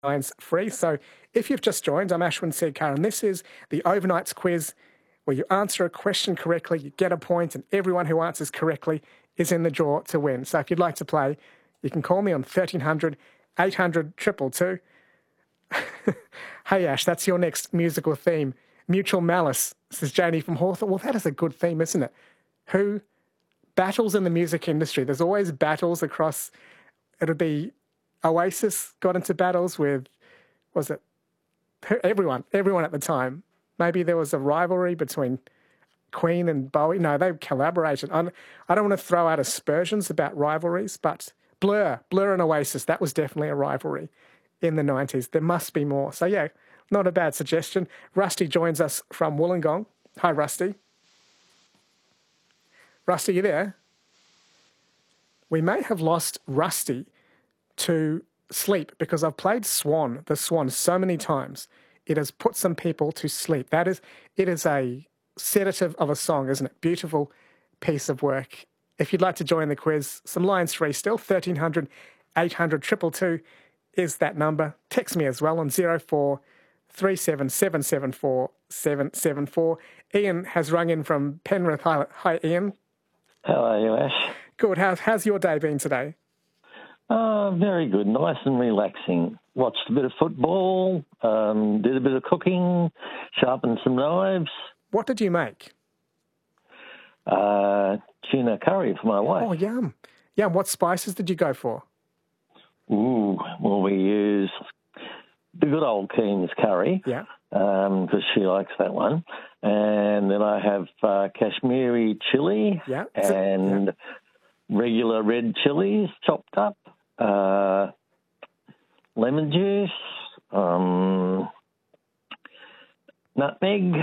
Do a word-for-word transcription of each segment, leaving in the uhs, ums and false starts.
lines free. So if you've just joined, I'm Ashwin Sedkar, and this is the Overnights quiz where you answer a question correctly, you get a point, and everyone who answers correctly is in the draw to win. So if you'd like to play, you can call me on thirteen hundred, eight hundred, two two two. Hey, Ash, that's your next musical theme. Mutual Malice, says Janie from Hawthorne. Well, that is a good theme, isn't it? Who battles in the music industry? There's always battles across. It'll be Oasis got into battles with, was it everyone? Everyone at the time. Maybe there was a rivalry between Queen and Bowie. No, they collaborated. I don't want to throw out aspersions about rivalries, but Blur, Blur and Oasis, that was definitely a rivalry in the nineties. There must be more. So, yeah, not a bad suggestion. Rusty joins us from Wollongong. Hi, Rusty. Rusty, you there? We may have lost Rusty to sleep because I've played Swan, the Swan, so many times. It has put some people to sleep. That is, it is a sedative of a song, isn't it? Beautiful piece of work. If you'd like to join the quiz, some lines free still, thirteen hundred, eight hundred, two two two is that number. Text me as well on zero four three seven seven seven four seven seven four. Ian has rung in from Penrith. Hi, hi Ian. How are you, Ash? Good. How's, how's your day been today? Uh, very good. Nice and relaxing. Watched a bit of football, um, did a bit of cooking, sharpened some knives. What did you make? Uh, tuna curry for my wife. Oh, yum. Yum. What spices did you go for? Ooh, well, we use the good old Keen's curry. Yeah. Um, because she likes that one. And then I have uh, Kashmiri chili yeah. and yeah. regular red chilies chopped up, uh, lemon juice, um, nutmeg.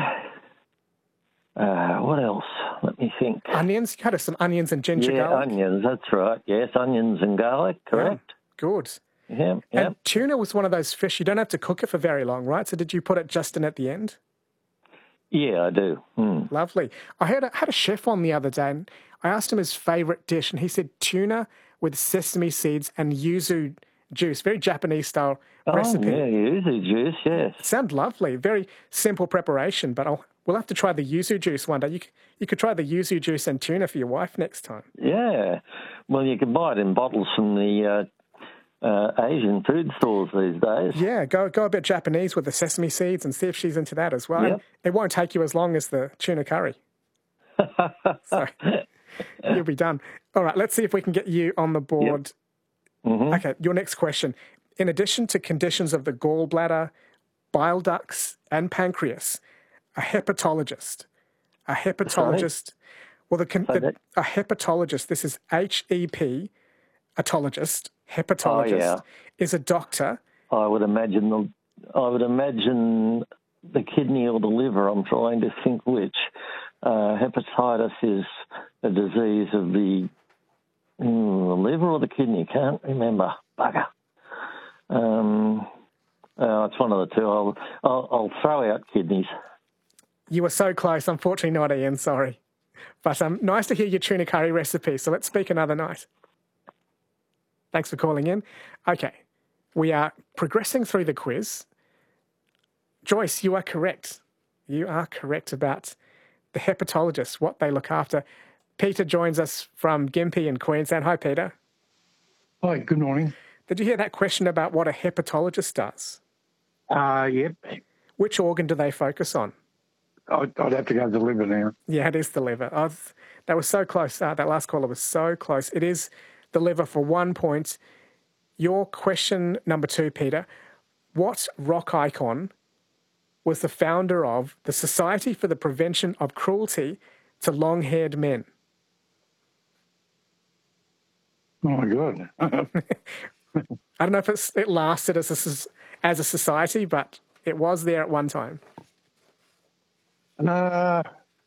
Uh, what else? Let me think. Onions? You had some onions and ginger yeah, garlic? onions, that's right. Yes, onions and garlic, correct. Yeah. Good. Yeah, yeah. And tuna was one of those fish, you don't have to cook it for very long, right? So did you put it just in at the end? Yeah, I do. Mm. Lovely. I heard, I had a chef on the other day, and I asked him his favourite dish, and he said tuna with sesame seeds and yuzu juice, very Japanese-style oh, recipe. yeah, yuzu juice, yes. It sounds lovely. Very simple preparation, but I'll, we'll have to try the yuzu juice one day. You, you could try the yuzu juice and tuna for your wife next time. Yeah. Well, you can buy it in bottles from the uh, uh, Asian food stores these days. Yeah, go go a bit Japanese with the sesame seeds and see if she's into that as well. Yep. It won't take you as long as the tuna curry. So you'll be done. All right, let's see if we can get you on the board. Yep. Mm-hmm. Okay, your next question. In addition to conditions of the gallbladder, bile ducts, and pancreas, a hepatologist, a hepatologist, Sorry? well, the, the a hepatologist, this is H E P, atologist, hepatologist, oh, yeah. is a doctor. I would imagine the, I would imagine the kidney or the liver. I'm trying to think which. Uh, hepatitis is a disease of the, mm, the liver or the kidney. Can't remember. Bugger. Um, uh, it's one of the two. I'll, I'll, I'll throw out kidneys. You were so close. Unfortunately not, Ian. Sorry. But um, nice to hear your tuna curry recipe. So let's speak another night. Thanks for calling in. Okay. We are progressing through the quiz. Joyce, you are correct. You are correct about the hepatologists, what they look after. Peter joins us from Gympie in Queensland. Hi, Peter. Hi, good morning. Did you hear that question about what a hepatologist does? Uh, yep. Which organ do they focus on? I'd, I'd have to go to the liver now. Yeah, it is the liver. I was, that was so close. Uh, that last caller was so close. It is the liver for one point. Your question number two, Peter. What rock icon was the founder of the Society for the Prevention of Cruelty to Long-Haired Men? Oh, my God. I don't know if it's, it lasted as a, as a society, but it was there at one time. Uh,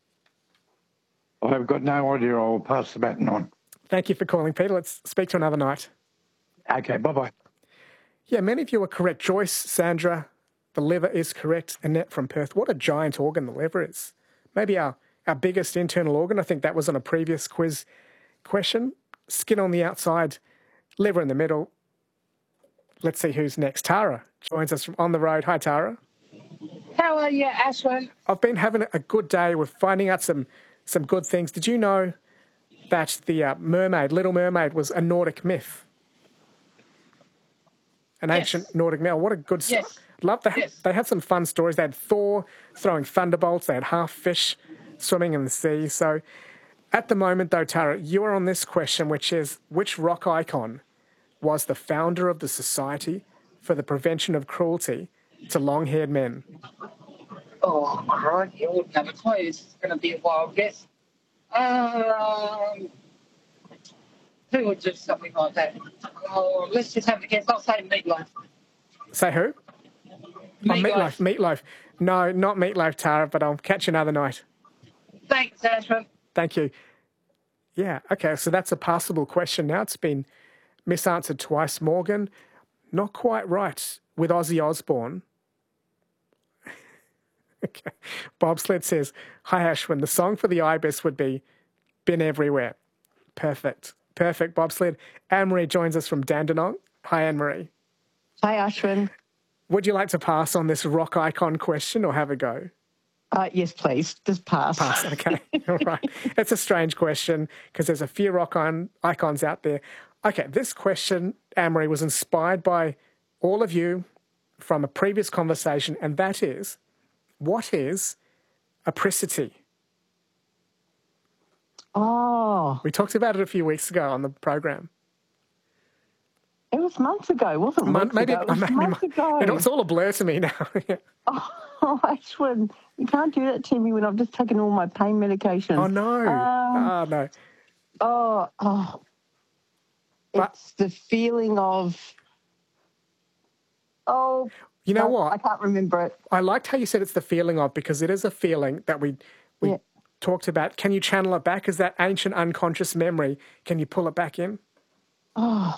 I've got no idea. I'll pass the baton on. Thank you for calling, Peter. Let's speak to another night. Okay, bye-bye. Yeah, many of you are correct. Joyce, Sandra, the liver is correct. Annette from Perth. What a giant organ the liver is. Maybe our, our biggest internal organ. I think that was on a previous quiz question. Skin on the outside, liver in the middle. let's see who's next. Tara joins us from On the Road. Hi, Tara. How are you, Ashwin? I've been having a good day with finding out some, some good things. Did you know that the uh, mermaid, Little Mermaid, was a Nordic myth? An Yes. ancient Nordic myth. What a good story. Yes. Love that. Yes. They had some fun stories. They had Thor throwing thunderbolts. They had half fish swimming in the sea. So at the moment, though, Tara, you are on this question, which is, which rock icon was the founder of the Society for the Prevention of Cruelty to Long-Haired Men? Oh, crikey, I wouldn't have a clue. It's going to be a wild guess. Um, who would do something like that? Oh, let's just have a guess. I'll say Meatloaf. Say who? Oh, Meatloaf. Meatloaf. No, not Meatloaf, Tara, but I'll catch you another night. Thanks, Ashwin. Thank you. Yeah, okay, so that's a passable question now. It's been misanswered twice. Morgan, not quite right with Ozzy Osbourne. Okay. Bobsled says, hi, Ashwin. The song for the Ibis would be Been Everywhere. Perfect. Perfect, Bobsled. Anne-Marie joins us from Dandenong. Hi, Anne-Marie. Hi, Ashwin. Would you like to pass on this rock icon question or have a go? Uh, yes, please. Just pass. Pass, okay. All right. It's a strange question because there's a few rock on, icons out there. Okay, this question, Anne-Marie, was inspired by all of you from a previous conversation, and that is, what is apricity? Oh, We talked about it a few weeks ago on the program. it was months ago, wasn't it? Mon- Months maybe, ago. It was maybe months ago. You know, it's all a blur to me now. Oh, Ashwin, you can't do that to me when I've just taken all my pain medication. Oh, no. Um, oh, no. Oh, oh. But- It's the feeling of, oh, You know no, what? I can't remember it. I liked how you said it's the feeling of, because it is a feeling that we we Yeah. talked about. Can you channel it back? Is that ancient unconscious memory? Can you pull it back in? Oh,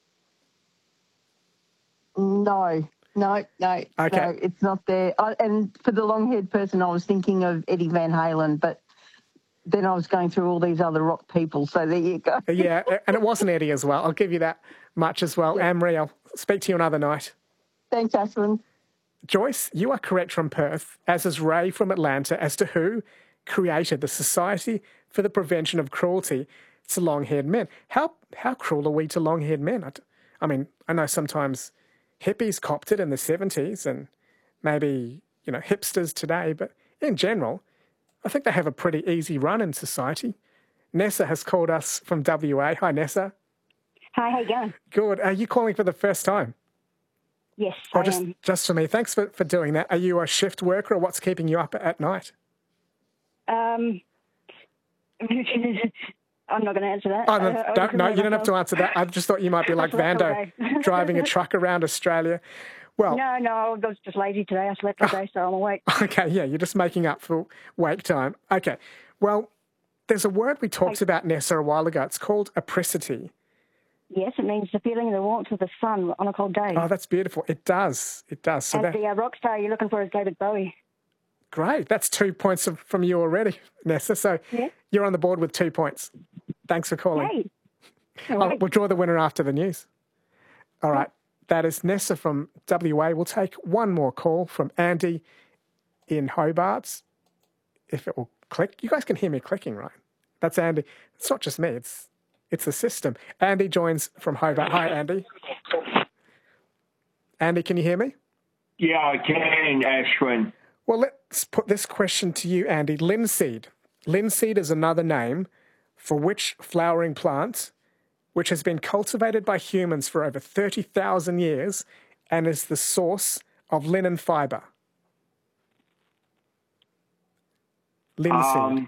no, no, no, Okay. no, it's not there. I, and for the long-haired person, I was thinking of Eddie Van Halen, but then I was going through all these other rock people. So there you go. Yeah, and it wasn't Eddie as well. I'll give you that much as well. Yeah. Anne-Marie, I'll speak to you another night. Thanks, Ashwin. Joyce, you are correct from Perth, as is Ray from Atlanta, as to who created the Society for the Prevention of Cruelty to Long-Haired Men. How how cruel are we to long-haired men? I, I mean, I know sometimes hippies copped it in the seventies and maybe, you know, hipsters today, but in general, I think they have a pretty easy run in society. Nessa has called us from W A. Hi, Nessa. Hi, how you going? Good. Are you calling for the first time? Yes, Or I just, am. just for me? Thanks for, for doing that. Are you a shift worker or what's keeping you up at night? Um, I'm not going to answer that. Oh, no, Uh, don't, no, I'll you don't have to myself. answer that. I just thought you might be like That's Vando, okay. driving a truck around Australia. Well, No, no, I was just lazy today. I slept all day, so I'm awake. okay, yeah, you're just making up for wake time. Okay, well, there's a word we talked about, Nessa, a while ago. It's called apricity. Yes, it means the feeling of the warmth of the sun on a cold day. Oh, that's beautiful. It does. It does. So As that, the uh, rock star you're looking for is David Bowie. great. That's two points of, from you already, Nessa. So Yeah. you're on the board with two points. Thanks for calling. Hey. Oh, All right. we'll draw the winner after the news. All right. That is Nessa from W A. We'll take one more call from Andy in Hobart. If it will click. You guys can hear me clicking, right? That's Andy. It's not just me. It's it's the system. Andy joins from Hobart. Hi, Andy. Andy, can you hear me? Yeah, I can, Ashwin. Well, let's put this question to you, Andy. Linseed. Linseed is another name for which flowering plant which has been cultivated by humans for over thirty thousand years and is the source of linen fibre? Linseed. Um,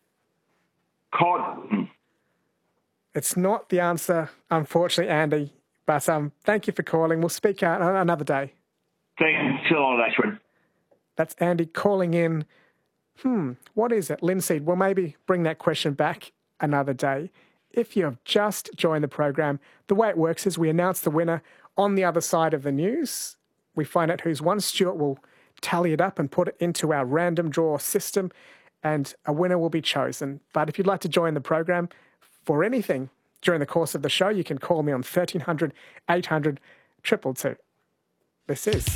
cotton. It's not the answer, unfortunately, Andy, but um, thank you for calling. We'll speak out another day. Thanks a lot, Ashwin. That's Andy calling in. Hmm, what is it? Linseed. We'll maybe bring that question back another day. If you have just joined the program, the way it works is we announce the winner on the other side of the news. We find out who's won. Stuart will tally it up and put it into our random draw system, and a winner will be chosen. But if you'd like to join the program for anything during the course of the show, you can call me on thirteen hundred, eight hundred, triple two. This is